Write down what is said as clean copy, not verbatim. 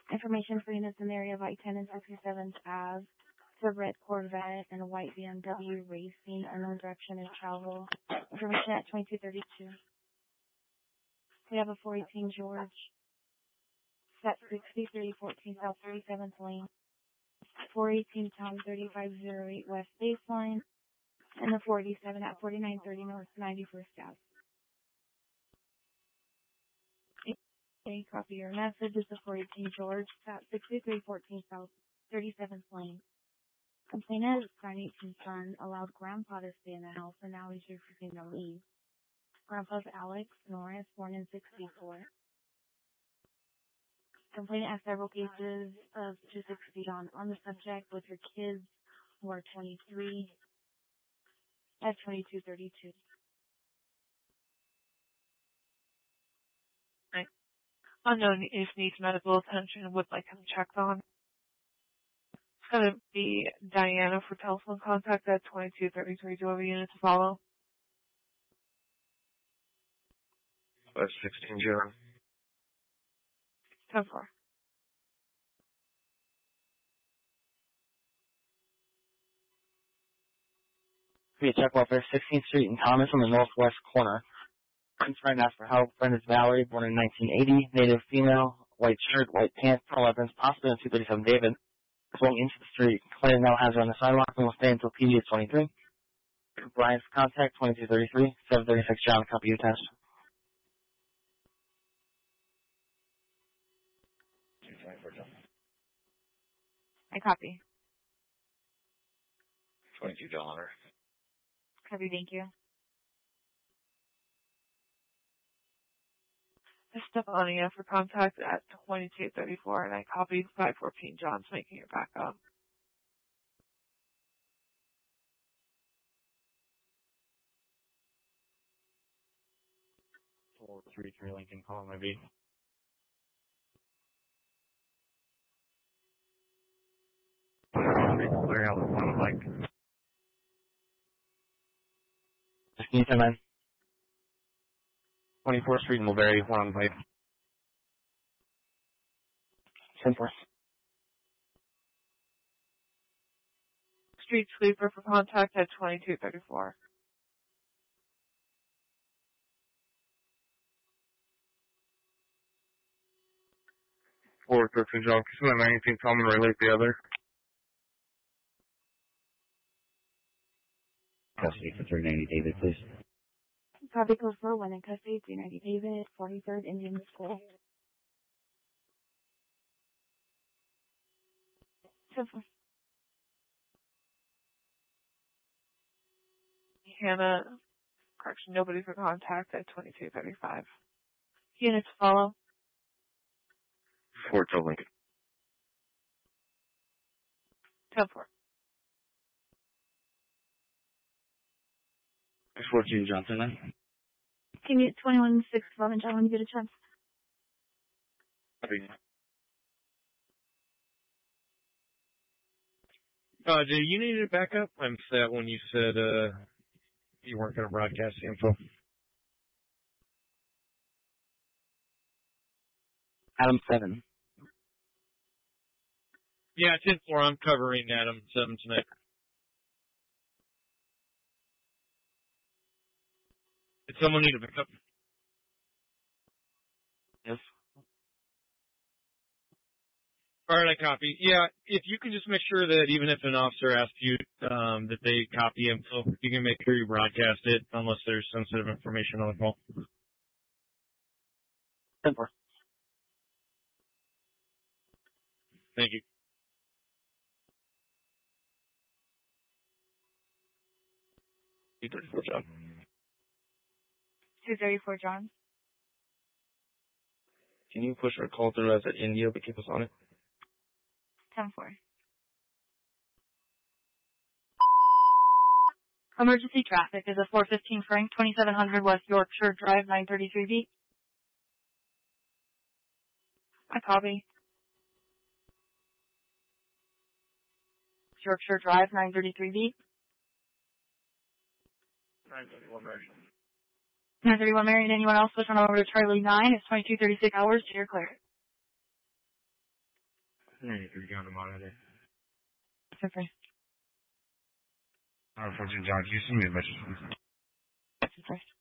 Information for units in the area of I-10 and 67th Ave. It's a red Corvette and a white BMW racing. Unknown direction of travel. Information at 2232. We have a 418 George. Set 6314 South 37th Lane. 418 Tom 3508 West Baseline. And the 487 at 4930 North 91st Ave. Okay, copy your message. This is 418 George, at 6314 South 37th Lane. Complainant is 918 son, allowed Grandpa to stay in the house, and now he's refusing to leave. Grandpa's Alex Norris, born in 64. Complainant has several cases of 260 on the subject with her kids who are 23 at 2232. Right. Unknown if needs medical attention would like him checked on. It's going to be Diana for telephone contact at 2233. Do you have a unit to follow? 516 John. 10-4. Via check welfare, 16th Street and Thomas on the northwest corner. Friend asked for help. Friend is Valerie, born in 1980, native female, white shirt, white pants, tall weapons, possibly on 237 David. Going into the street. Complainant now has her on the sidewalk and will stay until PD is 23. Compliance contact 2233, 736 John, copy you test. 224 John. I copy. 22 John Hunter. Copy, thank you. Stefania for contact at 2234, and I copied 514 John's making it back up. Four, 3 Lincoln, call maybe. Clear out with one like. 1610 24th Street in Mulberry, one on pipe. 10-4. Street sweeper for contact at 2234. Forward 13 John. Can 19 Tom and relate the other? Custody for 390 David, please. Copy code 41 in custody, 390 David, 43rd Indian School. Hannah, correction, nobody for contact at 2235. Units follow. Fort to Lincoln. 10-4. 14 Johnson then. Can you 21-6-11, John, when you get a chance? Do you need it back up? I missed that when you said you weren't going to broadcast the info. Adam 7. Yeah, 10-4. I'm covering Adam 7 tonight. Did someone need a backup? Yes. All right, I copy. Yeah, if you can just make sure that even if an officer asks you that they copy info, you can make sure you broadcast it unless there's sensitive information on the call. 10-4. Thank you. 234 John. 234 John. Can you push our call through as at India but keep us on it? 10-4. Emergency traffic is a 415 Frank, 2700 West Yorkshire Drive, 933B. I copy. Yorkshire Drive, 933B. 931 Mary. 931 Mary, and anyone else switch on over to Charlie 9. It's 2236 hours to your clear. 1093 on the monitor. 10-3. Approaching John Houston, we have message. 10-3.